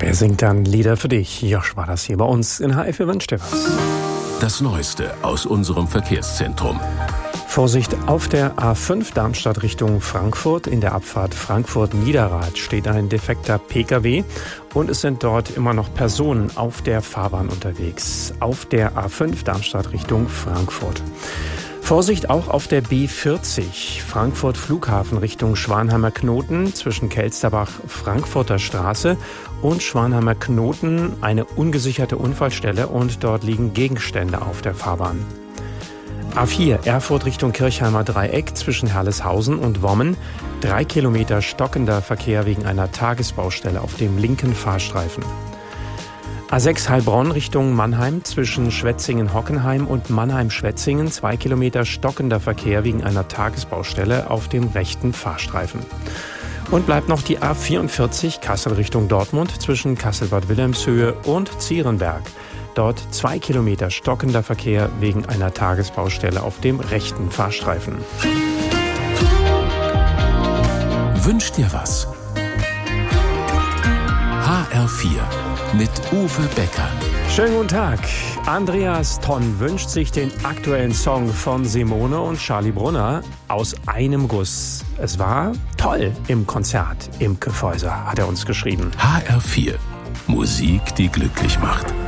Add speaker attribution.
Speaker 1: Wer singt dann Lieder für dich? Josh war das hier bei uns in HR4 wünscht dir was.
Speaker 2: Das Neueste aus unserem Verkehrszentrum.
Speaker 1: Vorsicht, auf der A5 Darmstadt Richtung Frankfurt. In der Abfahrt Frankfurt-Niederrad steht ein defekter Pkw und es sind dort immer noch Personen auf der Fahrbahn unterwegs. Auf der A5 Darmstadt Richtung Frankfurt. Vorsicht auch auf der B40 Frankfurt Flughafen Richtung Schwanheimer Knoten zwischen Kelsterbach Frankfurter Straße und Schwanheimer Knoten eine ungesicherte Unfallstelle und dort liegen Gegenstände auf der Fahrbahn. A4 Erfurt Richtung Kirchheimer Dreieck zwischen Herleshausen und Wommen. 3 Kilometer stockender Verkehr wegen einer Tagesbaustelle auf dem linken Fahrstreifen. A6 Heilbronn Richtung Mannheim zwischen Schwetzingen-Hockenheim und Mannheim-Schwetzingen. 2 Kilometer stockender Verkehr wegen einer Tagesbaustelle auf dem rechten Fahrstreifen. Und bleibt noch die A44 Kassel Richtung Dortmund zwischen Kassel-Bad Wilhelmshöhe und Zierenberg. Dort 2 Kilometer stockender Verkehr wegen einer Tagesbaustelle auf dem rechten Fahrstreifen.
Speaker 2: Wünsch dir was? HR4 mit Uwe Becker.
Speaker 1: Schönen guten Tag. Andreas Tonn wünscht sich den aktuellen Song von Simone und Charlie Brunner aus einem Guss. Es war toll im Konzert im Kyffhäuser, hat er uns geschrieben.
Speaker 2: HR4. Musik, die glücklich macht.